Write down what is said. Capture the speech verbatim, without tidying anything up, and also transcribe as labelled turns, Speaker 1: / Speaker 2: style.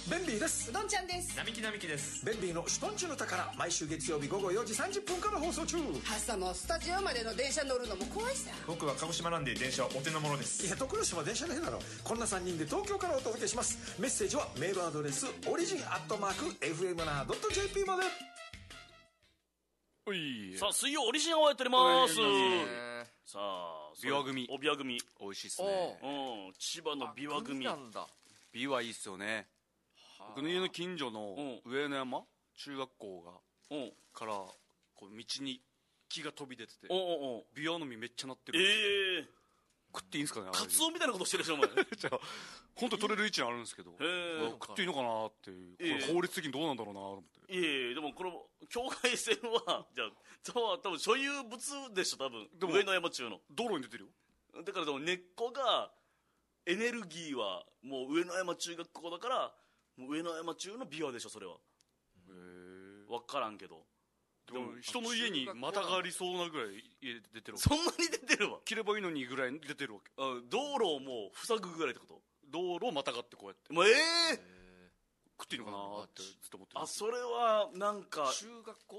Speaker 1: ベンビーです。
Speaker 2: うどんちゃんです。
Speaker 3: 並木並木です。
Speaker 1: ベンビーのシュトンチュの宝、毎週月曜日午後よじさんじゅっぷんから放送中。
Speaker 2: 朝もスタジオまでの電車乗るのも怖いさ。
Speaker 3: 僕は鹿児島なんで電車はお手の物です。
Speaker 1: いや、徳之島電車ねえだろ。こんなさんにんで東京からお届けします。メッセージはメールアドレスオリジンアットマーク エフエムナードットジェーピー まで。
Speaker 4: おい、
Speaker 5: さあ水曜オリジンをやっております。さあ
Speaker 4: ビワ組、
Speaker 5: おビワ組
Speaker 4: 美味しいっすね。
Speaker 5: うん、千葉のビワ組
Speaker 6: なんだ。
Speaker 4: ビワいいっすよね。僕の家の近所の上野山中学校がからこう道に木が飛び出てて、ビワの実めっちゃなってる。
Speaker 5: ええー、
Speaker 4: 食っていいんですかね。
Speaker 5: カツオみたいなことしてるでしょお前。
Speaker 4: じゃあ本当取れる位置にあるんですけど、食っていいのかなっていう、これ法律的にどうなんだろうなと思って。
Speaker 5: いえいえ、でもこの境界線はじゃあ多分所有物でしょ多分。上野山中の
Speaker 4: 道路に出てるよ。
Speaker 5: だからでも根っこがエネルギーはもう上野山中学校だからもう上野山中のビワでしょそれは。へえ。分からんけど。
Speaker 4: でも人の家にまたがりそうなぐらい家出てるわけ。
Speaker 5: そんなに出てるわ。
Speaker 4: 切ればいいのにぐらい出てるわけ。
Speaker 5: 道路をもう塞ぐぐらいってこと。
Speaker 4: 道路をまたがってこうやって。
Speaker 5: もうええー、
Speaker 4: 食っていいのかなってずっと思ってる。
Speaker 5: あ、それはなんか
Speaker 6: 中学校